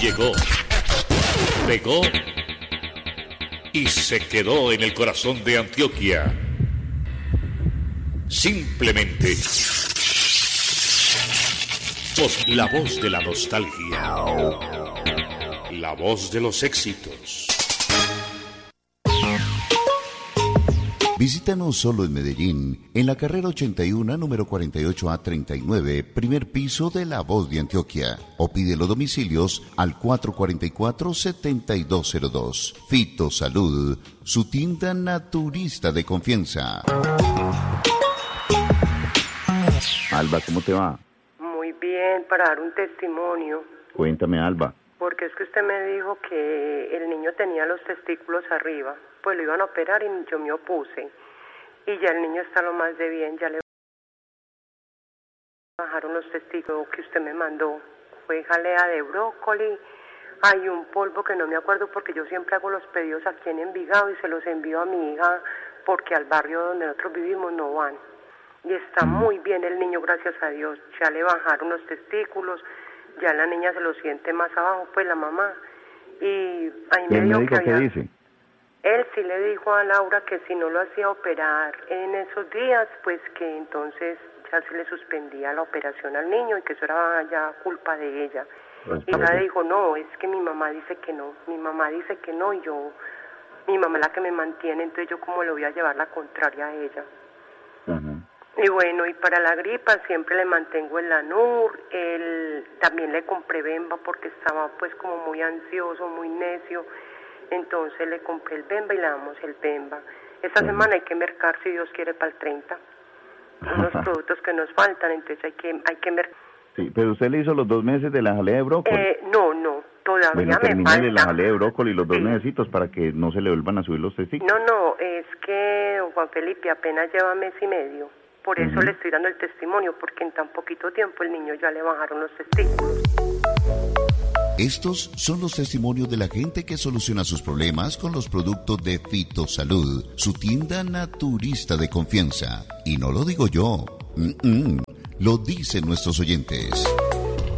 llegó, pegó y se quedó en el corazón de Antioquia. Simplemente la voz de la nostalgia, la voz de los éxitos. Visítanos solo en Medellín, en la carrera 81, número 48A39, primer piso de La Voz de Antioquia. O pide los domicilios al 444-7202. Fito Salud, su tienda naturista de confianza. Alba, ¿cómo te va? Muy bien, para dar un testimonio. Cuéntame, Alba. Porque es que usted me dijo que el niño tenía los testículos arriba. Pues lo iban a operar y yo me opuse. Y ya el niño está lo más de bien, ya le bajaron los testículos que usted me mandó. Fue jalea de brócoli. Hay un polvo que no me acuerdo porque yo siempre hago los pedidos aquí en Envigado y se los envío a mi hija porque al barrio donde nosotros vivimos no van. Y está muy bien el niño, gracias a Dios. Ya le bajaron los testículos, ya la niña se lo siente más abajo, pues la mamá. Y ahí me dijo que había... ¿Qué dice? Él sí le dijo a Laura que si no lo hacía operar en esos días, pues que entonces ya se le suspendía la operación al niño y que eso era ya culpa de ella. Y ella dijo, no, es que mi mamá dice que no, y mi mamá es la que me mantiene, entonces yo como le voy a llevar la contraria a ella. Y bueno, y para la gripa siempre le mantengo el Lanur, también le compré Bemba porque estaba pues como muy ansioso, muy necio. Entonces le compré el Bemba y le damos el Bemba. Esta semana hay que mercar, si Dios quiere, para el 30. Unos productos que nos faltan, entonces hay que mercar. Sí, pero usted le hizo los 2 meses de la jalea de brócoli. No, todavía me falta. De la jalea de brócoli los 2 mesecitos para que no se le vuelvan a subir los testículos. No, es que Juan Felipe apenas lleva mes y medio. Por eso le estoy dando el testimonio, porque en tan poquito tiempo el niño ya le bajaron los testículos. Estos son los testimonios de la gente que soluciona sus problemas con los productos de Fito Salud, su tienda naturista de confianza. Y no lo digo yo, lo dicen nuestros oyentes.